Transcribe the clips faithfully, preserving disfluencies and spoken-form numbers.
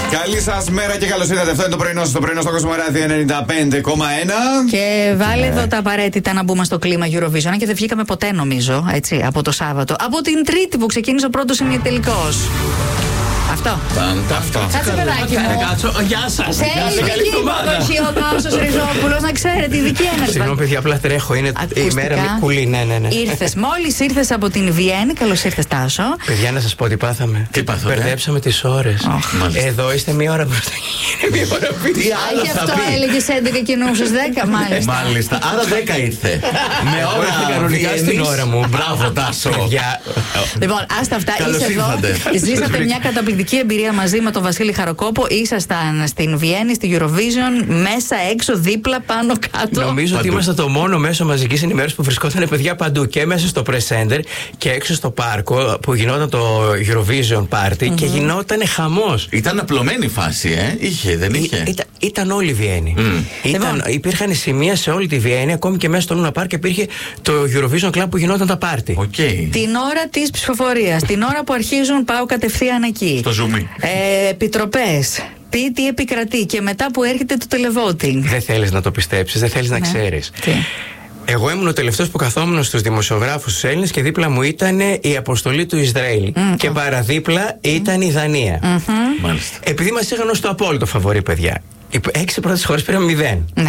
Καλή σας μέρα και καλώς ήρθατε. Αυτό είναι το πρωινό στο πρωινό στο Κοσμοράδιο ενενήντα πέντε κόμμα ένα. Και βάλε εδώ τα απαραίτητα να μπούμε στο κλίμα Eurovision. Και δεν βγήκαμε ποτέ, νομίζω, έτσι, από το Σάββατο. Από την Τρίτη που ξεκίνησε ο πρώτος ημιτελικός. Αυτό. Αυτό. Κάτσε, παιδάκι μου. Γεια σας. Θέλει εκεί υποδοχή ο Τάσος Ριζόπουλος, να ξέρετε, η δική έναρξη. Συγγνώμη, παιδιά, απλά τρέχω. Είναι η μέρα με κουλή. Ναι, ναι, ναι. Ήρθες, μόλις ήρθες από την Βιέννη. Καλώς ήρθες, Τάσο. Παιδιά, να σας πω τι πάθαμε. Τι πάθαμε. Μπερδέψαμε τις ώρες. Εδώ είστε μία ώρα μπροστά. Είναι μία ώρα πίσω. Τι άλλο Γι' θα αυτό πει. έλεγες έντεκα και νούσες δέκα, μάλιστα. Μάλιστα. Άρα δέκα ήρθε. Με ώρα κανονικά στην ώρα μου. Μπράβο, Τάσο. Λοιπόν, άστα αυτά. Καλώς Είσαι εδώ. ήρθατε. Ζήσατε μια καταπληκτική εμπειρία μαζί με τον Βασίλη Χαροκόπο. Ήσασταν στην Βιέννη, στη Eurovision, μέσα, έξω, δίπλα, πάνω, κάτω. Νομίζω παντού. ότι είμαστε το μόνο μέσο μαζικής ενημέρωσης που βρισκόταν παιδιά παντού. Και μέσα στο Press Center και έξω στο πάρκο που γινόταν το Eurovision Party mm-hmm. και γινόταν χαμός. Ήταν απλωμένη φάση, ε. Είχε, δεν είχε. Ή, ήταν, ήταν όλη η Βιέννη. Mm. Ήταν, Λοιπόν. Υπήρχαν σημεία σε όλη τη Βιέννη, ακόμη και μέσα στο Luna Park υπήρχε το Eurovision Club που γινόταν τα πάρτι. Okay. Την ώρα της ψηφοφορίας, την ώρα που αρχίζουν, πάω κατευθείαν εκεί. Στο Zoom. Ε, επιτροπές. Τι, τι επικρατεί και μετά που έρχεται το televoting. Δεν θέλεις να το πιστέψεις, δεν θέλεις Ναι. να ξέρεις. Τι? Εγώ ήμουν ο τελευταίος που καθόμουν στους δημοσιογράφους τους Έλληνες και δίπλα μου ήταν η αποστολή του Ισραήλ. Mm. Και παραδίπλα ήταν η Δανία. Mm-hmm. Μάλιστα. Επειδή μας είχαν ως το απόλυτο φαβορί, παιδιά. Οι έξι πρώτες χώρες πήραν μηδέν. Ναι.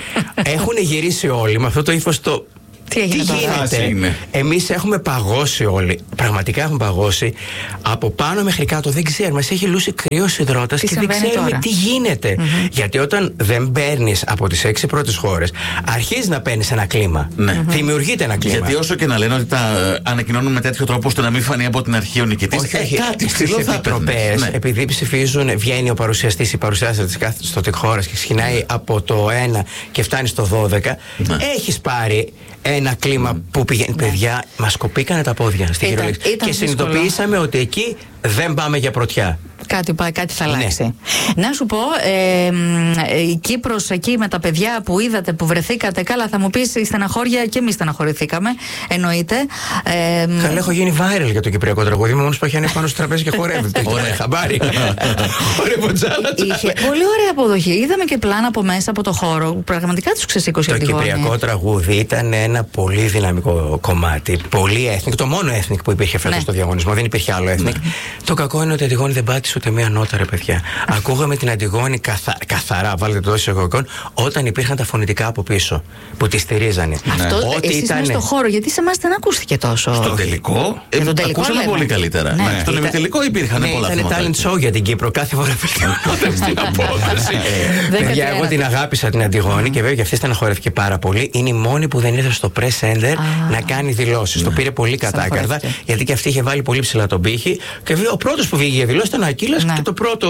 Έχουν γυρίσει όλοι με αυτό το ύφος το. Τι έγινε Τι τώρα? γίνεται. Εμείς έχουμε παγώσει όλοι. Πραγματικά έχουμε παγώσει. Από πάνω μέχρι κάτω δεν ξέρουμε. Μας έχει λούσει κρύος υδρότας Τι και δεν συμβαίνει ξέρουμε τώρα? τι γίνεται. Mm-hmm. Γιατί όταν δεν παίρνεις από τις έξι πρώτες χώρες, αρχίζει να παίρνεις ένα κλίμα. Ναι. Mm-hmm. Δημιουργείται ένα κλίμα. Γιατί όσο και να λένε ότι τα ε, ανακοινώνουν με τέτοιο τρόπο ώστε να μην φανεί από την αρχή ο νικητής. Όχι, ε, όχι. κάτι Στις ψηλό θα επιτροπές, έπαιρνες. Ναι. επειδή ψηφίζουν, βγαίνει ο παρουσιαστής ή παρουσιάστρια της κάθε στο χώρας και ξεκινάει από το ένα και φτάνει στο δώδεκα. Ναι. Έχεις πάρει ένα κλίμα που πηγαίνει. Ναι. Παιδιά, μας κοπήκανε τα πόδια στη Ήταν- χειρολέξη. ήταν Και δύσκολο. συνειδητοποιήσαμε ότι εκεί δεν πάμε για πρωτιά. Κάτι, πάει, κάτι θα αλλάξει. Ναι. Να σου πω, ε, ε, η Κύπρος εκεί με τα παιδιά που είδατε, που βρεθήκατε, καλά θα μου πεις η στεναχώρια και εμείς στεναχωρηθήκαμε, εννοείται. Ε, Καλά, έχω γίνει viral για το κυπριακό τραγούδι. Είμαι μόνος που έχει ανέβει πάνω στο τραπέζι και χορεύει. Ωραία, χαμπάρι. Ωραία, ποτζάλα. Είχε πολύ ωραία αποδοχή. Είδαμε και πλάνα από μέσα από το χώρο. Πραγματικά τους ξεσήκωσε Το από τη γόνη. κυπριακό τραγούδι ήταν ένα πολύ δυναμικό κομμάτι. Πολύ ethnic. Το μόνο ethnic που υπήρχε φέτος Ναι. στο διαγωνισμό. Δεν υπήρχε άλλο ethnic. Το κακό είναι ότι η Αντιγόνη δεν πάτησε ούτε μία νότα, ρε παιδιά. Ακούγαμε την Αντιγόνη καθα... καθαρά, βάλτε το τόσο εισαγωγικών, όταν υπήρχαν τα φωνητικά από πίσω που τη στηρίζανε. Αυτό Ό,τι εσείς ήτανε- μες στο χώρο, γιατί σε εμάς δεν ακούστηκε τόσο. Στον τελικό, ε, Για τον τελικό ακούσαμε λέμε. πολύ καλύτερα. Ναι. Ναι. Στον Ήταν- ημιτελικό υπήρχαν ναι, πολλά ήταν θέματα. talent show για την Κύπρο. Κάθε φορά βελτιωνόταν στην απόδοση. Δέκα Παιδιά, εγώ τριάντα. την αγάπησα την Αντιγόνη και βέβαια και αυτή στεναχωρέθηκε πάρα πολύ. Είναι η μόνη που δεν ήρθε στο press center να κάνει δηλώσεις. Το πήρε πολύ κατάκαρδα, Στεναχωρέθηκε. γιατί και αυτή είχε βάλει πολύ ψηλά τον πύχη. Και βέβαια ο πρώτος που βγήκε για δηλώσεις ήταν ο Ακύλας Ναι. και το πρώτο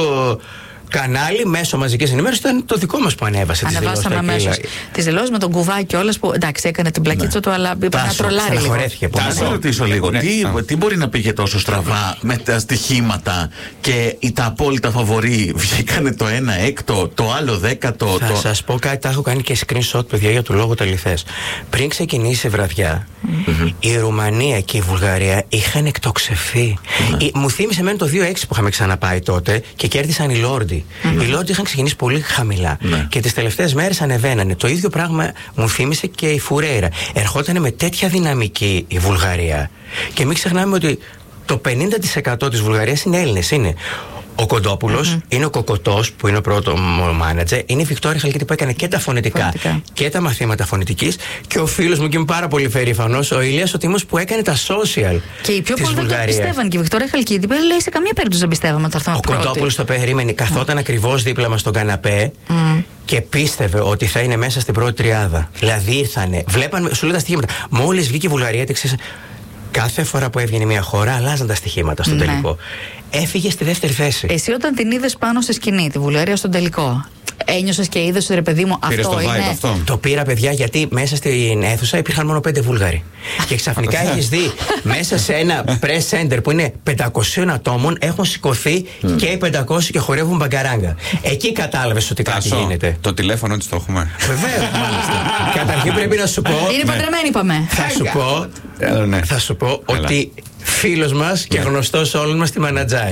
κανάλι μέσω μαζικής ενημέρωσης ήταν το δικό μας που ανέβασε τις δηλώσεις. Ανεβάσαμε του Ακύλα. αμέσως τις δηλώσεις με τον κουβάκι όλες που εντάξει έκανε την πλακίτσα του, αλλά είπε να Τάσο, τρολάρει λίγο. στεναχωρέθηκε πολύ. Να σε ρωτήσω λίγο, Ναι. τι, Α. τι μπορεί να πήγε τόσο στραβά με τα στοιχήματα και τα απόλυτα φαβορί βγήκανε το ένα έκτο, το άλλο δέκατο. Θα το... σας πω κάτι, τα έχω κάνει και screenshot, παιδιά, για του λόγου τελειθές. Πριν ξεκινήσει η βραδιά, mm-hmm. η Ρουμανία και η Βουλγαρία είχαν εκτοξευθεί. Mm-hmm. Η, μου θύμισε εμένα το δύο έξι που είχαμε ξαναπάει τότε και κέρδισαν οι Λόρντι. Mm-hmm. Οι Λόρντι είχαν ξεκινήσει πολύ χαμηλά Mm-hmm. και τις τελευταίες μέρες ανεβαίνανε. Το ίδιο πράγμα μου θύμισε και η Φουρέιρα. Ερχόταν με τέτοια δυναμική η Βουλγαρία. Και μην ξεχνάμε ότι το πενήντα τοις εκατό της Βουλγαρίας είναι Έλληνες. Είναι ο Κοντόπουλος, mm-hmm. είναι ο Κοκοτός που είναι ο πρώτο μάνατζερ, είναι η Βικτόρια Χαλκίτη που έκανε και τα φωνητικά, Φωνητικά. και τα μαθήματα φωνητικής, και ο φίλος μου και είμαι πάρα πολύ περήφανος, ο Ηλίας ο Τίμος που έκανε τα social. Και οι πιο της πολλοί δεν το Βουλγαρίας. πιστεύαν. Και η Βικτόρια Χαλκίτη λέει σε καμία περίπτωση δεν πιστεύαμε ότι θα έρθουμε Ο πρώτοι. Κοντόπουλος το περίμενε, καθόταν ακριβώς δίπλα μας στον καναπέ Mm. και πίστευε ότι θα είναι μέσα στην πρώτη τριάδα. Δηλαδή ήρθανε, βλέπαν, σου λέω τα στοιχήματα. Μόλις βγήκε η Βουλγαρία, ξέρεις, κάθε φορά που έβγαινε μια χώρα, αλλάζαν τα στοιχήματα στο Ναι. τελικό. Έφυγε στη δεύτερη θέση. Εσύ όταν την είδες πάνω στη σκηνή, τη Βουλγαρία στον τελικό, ένιωσες και είδες ότι ρε παιδί μου Πήρες αυτό το vibe είναι. αυτό. Το πήρα, παιδιά, γιατί μέσα στην αίθουσα υπήρχαν μόνο πέντε Βούλγαροι. Και ξαφνικά έχεις δει μέσα σε ένα press center που είναι πεντακόσιων ατόμων έχουν σηκωθεί και οι πεντακόσιοι και χορεύουν μπαγκαράγκα. Εκεί κατάλαβες ότι κάτι Τάσο, γίνεται. το τηλέφωνο της το έχουμε. Βεβαίως, μάλιστα. Καταρχήν πρέπει να σου πω. Είναι παντρεμένοι, είπαμε. Θα σου πω, Ε, ναι. θα σου πω Έλα. ότι φίλος μας και Ναι. γνωστός όλων μας τη μανατζάρι.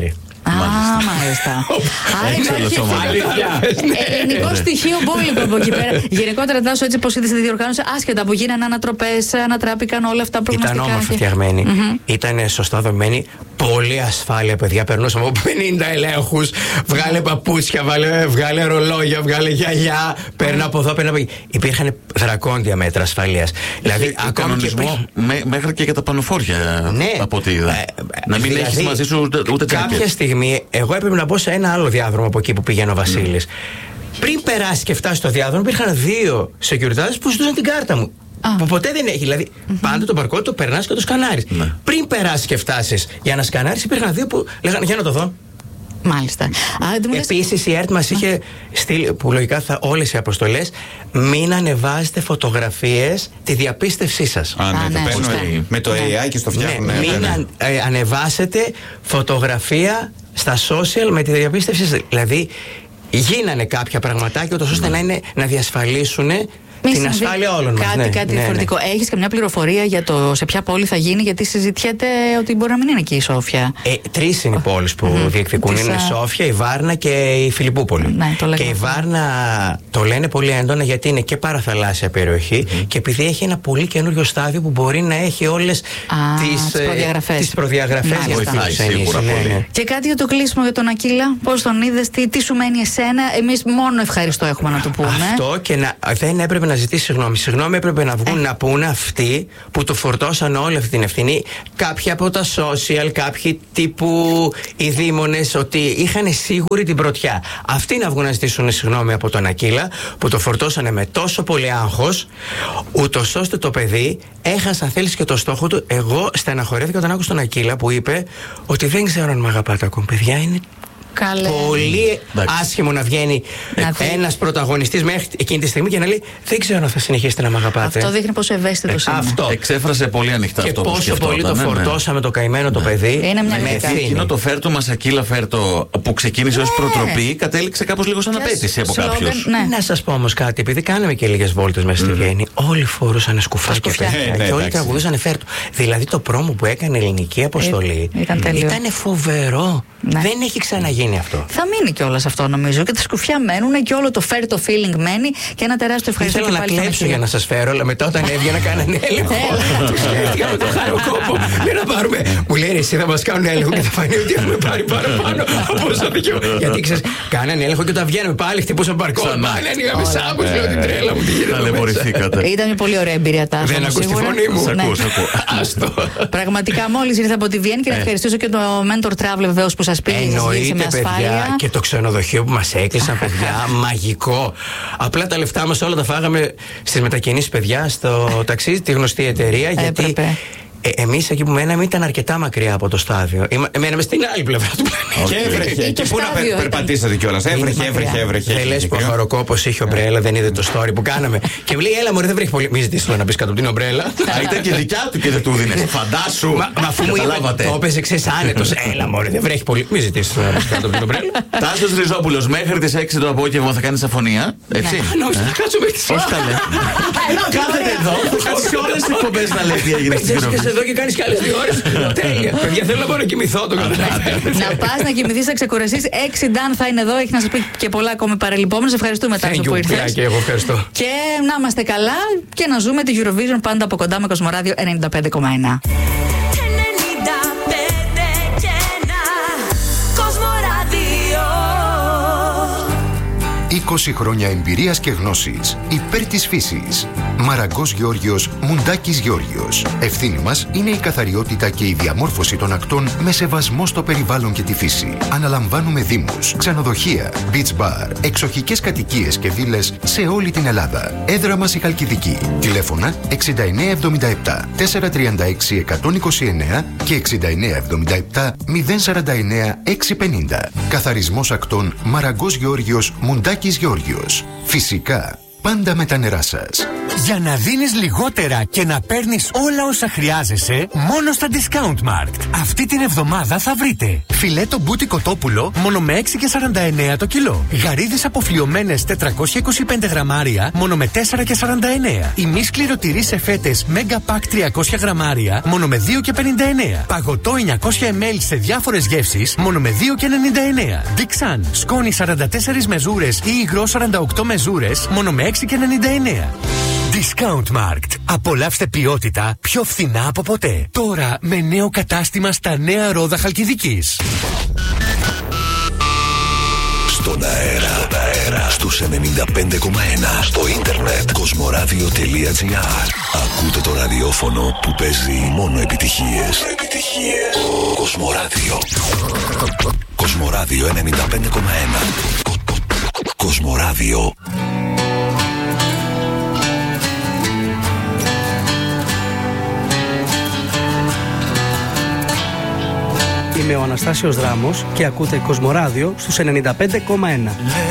Α, μάλιστα. Άρα υπάρχει ελληνικό στοιχείο μπόλικο από εκεί πέρα. Γενικότερα, Τάσο, έτσι πως είδες τη διοργάνωση, άσχετα που γίνανε ανατροπές, ανατράπηκαν όλα αυτά προγνωστικά. Ήταν όμορφα φτιαγμένη. Mm-hmm. Ήταν σωστά δομημένη. Πολύ ασφάλεια, παιδιά. Περνούσαμε από πενήντα ελέγχους. Βγάλε παπούτσια, βγάλε, βγάλε ρολόγια, βγάλε γυαλιά. Παίρνω από εδώ, παίρνω από εκεί. Υπήρχαν δρακόντια μέτρα ασφαλείας. Δηλαδή, ακόμη και πριν... με, μέχρι και για τα πανοφόρια. Ναι. Από ό,τι είδα. Ε, να μην δηλαδή, έχεις μαζί σου ούτε, ούτε κάποια τσάκες. στιγμή, εγώ έπρεπε να μπω σε ένα άλλο διάδρομο από εκεί που πήγαινε ο Βασίλης. Mm. Πριν περάσει και φτάσει στο διάδρομο, υπήρχαν δύο securities που ζητούσαν την κάρτα μου. Ah. Που ποτέ δεν έχει. Δηλαδή, mm-hmm. πάντα το παρκό το περνάς και το σκανάρεις. Mm. Πριν περάσει και φτάσει για να σκανάρεις, υπήρχαν δύο που λέγανε για να το δω. Μάλιστα. Επίσης η ΕΡΤ μας είχε στείλει, που λογικά θα όλες οι αποστολές, μην ανεβάζετε φωτογραφίες τη διαπίστευσή σας. Α, ναι, ναι, το παίρνω με το ναι. έι άι και στο φτιάχνουν. Ναι, μην αν, ε, ανεβάσετε φωτογραφία στα social με τη διαπίστευσή σας. Δηλαδή γίνανε κάποια πραγματάκια ώστε να, είναι, να διασφαλίσουν την συμβεί ασφάλεια όλων μας. Κάτι, ναι, κάτι ναι, διαφορετικό. Ναι. Έχεις καμιά πληροφορία για το σε ποια πόλη θα γίνει, γιατί συζητιέται ότι μπορεί να μην είναι εκεί η Σόφια. Ε, τρεις είναι οι πόλεις που mm-hmm. διεκδικούν. Είναι η Σόφια, η Βάρνα και η Φιλιππούπολη. Ναι, το και η Βάρνα το λένε πολύ έντονα γιατί είναι και παραθαλάσσια περιοχή mm-hmm. και επειδή έχει ένα πολύ καινούριο στάδιο που μπορεί να έχει όλες τις προδιαγραφές. Τις προδιαγραφές για να ναι, ναι. Και κάτι για το κλείσιμο για τον Ακύλα. Πώς τον είδες, τι, τι σου μένει εσένα? Εμείς μόνο ευχαριστώ έχουμε να του πούμε. Αυτό και να, δεν έπρεπε να ζητήσει συγγνώμη. Συγγνώμη έπρεπε να βγουν ε. να πούνε αυτοί που του φορτώσαν όλη αυτή την ευθύνη. Κάποιοι από τα social, κάποιοι τύπου οι δήμονες, ότι είχαν σίγουρη την πρωτιά. Αυτοί να βγουν να ζητήσουν συγγνώμη από τον Ακύλα που το φορτώσανε με τόσο πολύ άγχος, ούτως ώστε το παιδί έχασε, αν θέλεις, και το στόχο του. Εγώ στεναχωρέθηκα όταν άκουσα τον Ακύλα που είπε ότι δεν ξέρω αν με αγαπάτε ακόμα. Παιδιά, είναι Καλέ. πολύ Εντάξει. άσχημο να βγαίνει ένας πρωταγωνιστής μέχρι εκείνη τη στιγμή και να λέει δεν ξέρω αν θα συνεχίσετε να μ' αγαπάτε. Αυτό δείχνει πόσο ευαίσθητος ε, είναι. Αυτό. Εξέφρασε πολύ ανοιχτά και αυτό που πόσο πολύ το ναι, φορτώσαμε ναι. το καημένο το παιδί. Είναι μια με ευθύνη. Εκείνο το φέρτο μας Ακύλα φέρτο που ξεκίνησε ναι. ως προτροπή κατέληξε κάπως λίγο σαν απέτηση από κάποιους. Ναι. Να σας πω όμως κάτι, επειδή κάναμε και λίγες βόλτες μέσα στη Βιέννη, όλοι φορούσαν σκουφάκια και όλοι τραγουδούσαν φέρτο. Δηλαδή το πρόμο που έκανε η ελληνική αποστολή ήταν φοβερό. Δεν έχει ξαναγίνει αυτό. Θα μείνει κιόλας αυτό νομίζω. Και τα σκουφιά μένουν και όλο το φέρ το feeling μένει. Και ένα τεράστιο ευχαριστώ. Ήθελα να κλέψω για να σας φέρω, αλλά μετά όταν έβγαινα κάνανε έλεγχο. Του σκέφτηκα με το χαροκόπο. Λέει να πάρουμε. Μου λέει εσύ θα μας κάνουν έλεγχο και θα φανεί ότι έχουμε πάρει παραπάνω από όσα δικαιούμαστε. Γιατί ξέρεις, κάνανε έλεγχο και όταν βγαίνουμε πάλι χτυπούσαμε παρκό. Πάλι ανοίγαμε σάπους. Λέω την τρέλα μου τι γίνεται. Ήταν μια πολύ ωραία εμπειρία, Τάσο. Δεν ακούς τη φωνή μου. Πραγματικά μόλις ήρθα από τη Βιέννη και να ευχαριστήσω και το Mentor Travel βεβαίως που σας πήγε. Εννοείται, παιδιά, και το ξενοδοχείο που μας έκλεισαν, παιδιά, μαγικό. Απλά τα λεφτά μας όλα τα φάγαμε στις μετακινήσεις, παιδιά, στο ταξί, τη γνωστή εταιρεία. Γιατί Έπρεπε. Ε, εμείς εκεί που μέναμε ήταν αρκετά μακριά από το στάδιο. Μέναμε στην άλλη πλευρά του πλανήτη. Και έβρεχε. Και πού να περπατήσατε κιόλας. Έβρεχε, έβρεχε, έβρεχε. Δεν λες που ο Χαροκόπος είχε ομπρέλα, δεν είδε το story που κάναμε. Και μου λέει, έλα μωρέ, δεν βρέχει πολύ. Μη ζητήσεις να μπεις κάτω από την ομπρέλα. Ήταν και δικιά του και δεν του δίνες. Φαντάσου. Μα αφού μου είπε, το έπαιζε εξής άνετος. Έλα μωρέ, δεν βρέχει πολύ. Μη ζητήσεις να μπεις κάτω από την ομπρέλα. Τάσος Ριζόπουλος, μέχρι τις έξι το απόγευμα θα κάνεις αφωνία. Έτσι. Όχι, θα κάτσω μέχρι τις έξι. Κάθεται εδώ. Σε όλες τις εκπομπές να λέει τι έγινε στην κοινωνία. Εδώ και κάνεις κι άλλες δύο ώρες. Τέλεια. Παιδιά, θέλω να πάω να κοιμηθώ το καταλάβει. Να πας να κοιμηθείς, να ξεκουραστείς. Έξι Νταν θα είναι εδώ, έχει να σας πει και πολλά ακόμη παρελειπόμενα. Ευχαριστούμε, Τάσο, που ήρθες. Και εγώ ευχαριστώ. Και να είμαστε καλά και να ζούμε τη Eurovision πάντα από κοντά με Κοσμοράδιο ενενήντα πέντε κόμμα ένα. είκοσι χρόνια εμπειρίας και γνώσης υπέρ της φύσης. Μαραγκός Γεώργιος, Μουντάκης Γεώργιος. Ευθύνη μας είναι η καθαριότητα και η διαμόρφωση των ακτών με σεβασμό στο περιβάλλον και τη φύση. Αναλαμβάνουμε δήμους, ξενοδοχεία, beach bar, εξοχικές κατοικίες και βίλες σε όλη την Ελλάδα. Έδρα μας η Χαλκιδική. Τηλέφωνα εξήντα εννέα εβδομήντα επτά τετρακόσια τριάντα έξι εκατόν είκοσι εννέα και εξήντα εννέα εβδομήντα επτά μηδέν σαράντα εννέα εξακόσια πενήντα. Καθαρισμός ακτών Μαραγκός Γεώργιος, Μουντάκης Γεώργιος. Φυσικά πάντα με τα νερά σας. Για να δίνεις λιγότερα και να παίρνεις όλα όσα χρειάζεσαι, μόνο στα Discount Markt. Αυτή την εβδομάδα θα βρείτε φιλέτο μπούτι κοτόπουλο μόνο με έξι και σαράντα εννέα το κιλό. Γαρίδες αποφλιωμένες τετρακόσια είκοσι πέντε γραμμάρια μόνο με τέσσερα και σαράντα εννέα. Ημίσκληρο τυρί σε φέτες Mega Pack τριακόσια γραμμάρια μόνο με δύο και πενήντα εννέα. Παγωτό εννιακόσια μιλιλίτρια σε διάφορες γεύσεις μόνο με δύο και ενενήντα εννέα. Dixan σκόνη σαράντα τέσσερις μεζούρες ή υγρό σαράντα οκτώ μεζούρες μόνο με έξι και ενενήντα εννέα. Discount Markt. Απολαύστε ποιότητα πιο φθηνά από ποτέ. Τώρα με νέο κατάστημα στα Νέα Ρόδα Χαλκιδικής. Στον αέρα, στον αέρα, στους ενενήντα πέντε κόμμα ένα, στο ίντερνετ, κοσμοράδιο τελεία τζι άρ. Ακούτε το ραδιόφωνο που παίζει μόνο επιτυχίες. Επιτυχίες. Κοσμοράδιο. Κοσμοράδιο ενενήντα πέντε κόμμα ένα. Κοσμοράδιο. Είμαι ο Αναστάσιος Δράμος και ακούτε Κοσμοράδιο στους ενενήντα πέντε κόμμα ένα.